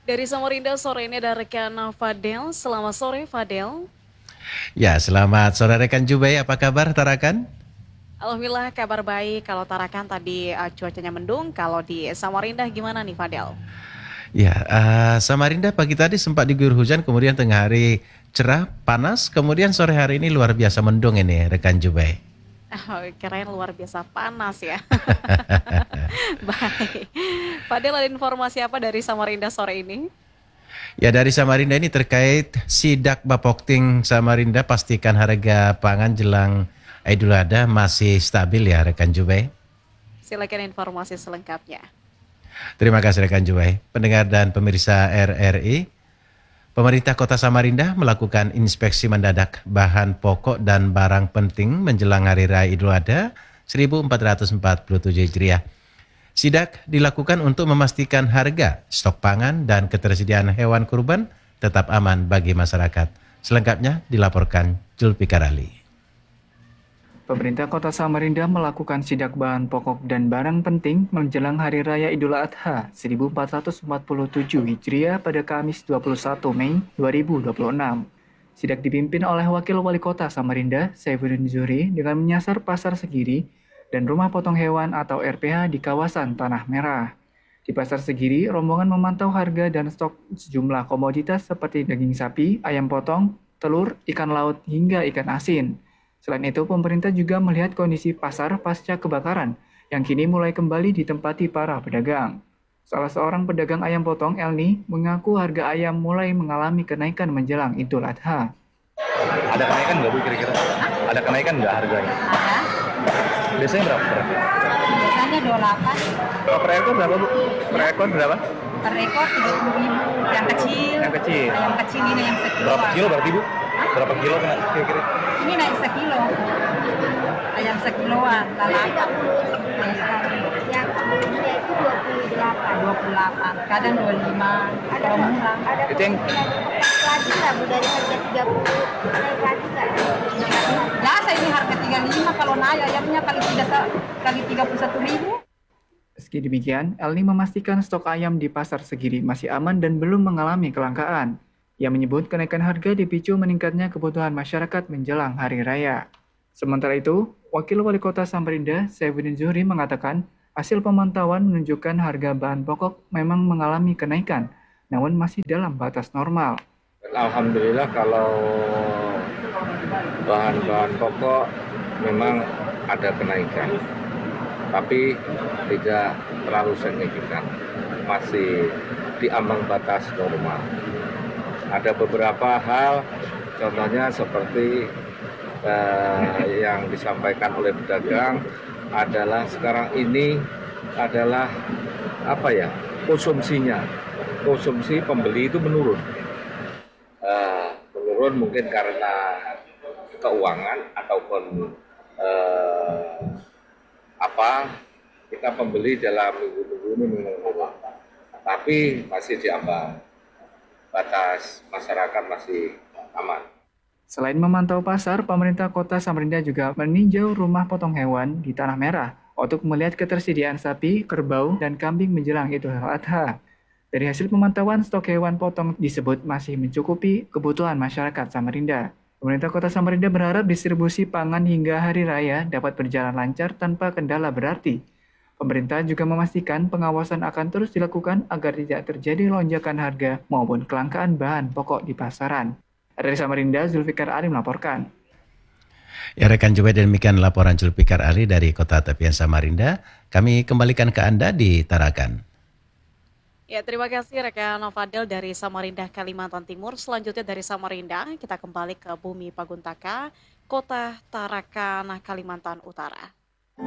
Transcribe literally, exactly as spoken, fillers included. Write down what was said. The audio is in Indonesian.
Dari Samarinda sore ini ada rekan Fadel. Selamat sore Fadel. Ya, selamat sore rekan Jubai, apa kabar Tarakan? Alhamdulillah kabar baik. Kalau Tarakan tadi uh, cuacanya mendung, kalau di Samarinda gimana nih Fadel? Ya, uh, Samarinda pagi tadi sempat diguyur hujan, kemudian tengah hari cerah, panas, kemudian sore hari ini luar biasa mendung ini rekan Jubai. Oh, kirain luar biasa panas ya. Baik. Fadel ada informasi apa dari Samarinda sore ini? Ya, dari Samarinda ini terkait sidak Bapokting Samarinda, pastikan harga pangan jelang Idul Adha masih stabil ya rekan Jubai. Silakan informasi selengkapnya. Terima kasih rekan Jubai. Pendengar dan pemirsa R R I, pemerintah Kota Samarinda melakukan inspeksi mendadak bahan pokok dan barang penting menjelang Hari Raya Idul Adha seribu empat ratus empat puluh tujuh Hijriah. Sidak dilakukan untuk memastikan harga, stok pangan, dan ketersediaan hewan kurban tetap aman bagi masyarakat. Selengkapnya dilaporkan Julfikar Ali. Pemerintah Kota Samarinda melakukan sidak bahan pokok dan barang penting menjelang Hari Raya Idul Adha seribu empat ratus empat puluh tujuh Hijriah pada Kamis dua puluh satu Mei dua ribu dua puluh enam. Sidak dipimpin oleh Wakil Wali Kota Samarinda, Saifuddin Zuhri, dengan menyasar Pasar Segiri dan Rumah Potong Hewan atau R P H di kawasan Tanah Merah. Di Pasar Segiri, rombongan memantau harga dan stok sejumlah komoditas seperti daging sapi, ayam potong, telur, ikan laut, hingga ikan asin. Selain itu, pemerintah juga melihat kondisi pasar pasca kebakaran yang kini mulai kembali ditempati para pedagang. Salah seorang pedagang ayam potong, Elni, mengaku harga ayam mulai mengalami kenaikan menjelang Idul Adha. Ada kenaikan nggak Bu kira-kira? Ada kenaikan nggak harganya? Ada, Biasanya berapa per ekor? biasanya dua puluh delapan, Kalau per ekor berapa Bu? Per ekor berapa? per ekor tiga puluh ribu, yang kecil, Yang kecil. yang kecil ini yang sekilo. Berapa kilo berarti Bu? Berapa kilo kena kira-kira? Ini naik sekilo, ayam sekiloan, lalapan. Yang sebelumnya itu dua puluh delapan, dua puluh delapan, kadang dua puluh lima, kalau murah. Itu yang lagi nggak Bu dari harga tiga puluh naik lagi nggak? Biasa ini harga tiga puluh lima, kalau naik ayamnya kali tiga kali tiga puluh satu ribu. Meski demikian, Elni memastikan stok ayam di Pasar Segiri masih aman dan belum mengalami kelangkaan. Ia menyebut kenaikan harga dipicu meningkatnya kebutuhan masyarakat menjelang Hari Raya. Sementara itu, Wakil Wali Kota Samarinda, Saifuddin Zuhri, mengatakan hasil pemantauan menunjukkan harga bahan pokok memang mengalami kenaikan, namun masih dalam batas normal. Alhamdulillah kalau bahan-bahan pokok memang ada kenaikan, tapi tidak terlalu signifikan, masih di ambang batas normal. Ada beberapa hal, contohnya seperti eh, yang disampaikan oleh pedagang adalah sekarang ini adalah apa ya, konsumsinya, konsumsi pembeli itu menurun. Uh, menurun mungkin karena keuangan ataupun uh, apa kita pembeli dalam minggu-minggu ini menurun, tapi masih di ambang batas, masyarakat masih aman. Selain memantau pasar, pemerintah Kota Samarinda juga meninjau rumah potong hewan di Tanah Merah untuk melihat ketersediaan sapi, kerbau, dan kambing menjelang Idul Adha. Dari hasil pemantauan, stok hewan potong disebut masih mencukupi kebutuhan masyarakat Samarinda. Pemerintah Kota Samarinda berharap distribusi pangan hingga Hari Raya dapat berjalan lancar tanpa kendala berarti. Pemerintah juga memastikan pengawasan akan terus dilakukan agar tidak terjadi lonjakan harga maupun kelangkaan bahan pokok di pasaran. Dari Samarinda, Zulfikar Ali melaporkan. Ya rekan Jubai, demikian laporan Julfikar Ali dari Kota Tepian Samarinda. Kami kembalikan ke Anda di Tarakan. Ya, terima kasih rekan Fadel dari Samarinda, Kalimantan Timur. Selanjutnya dari Samarinda, kita kembali ke Bumi Paguntaka, Kota Tarakan, Kalimantan Utara.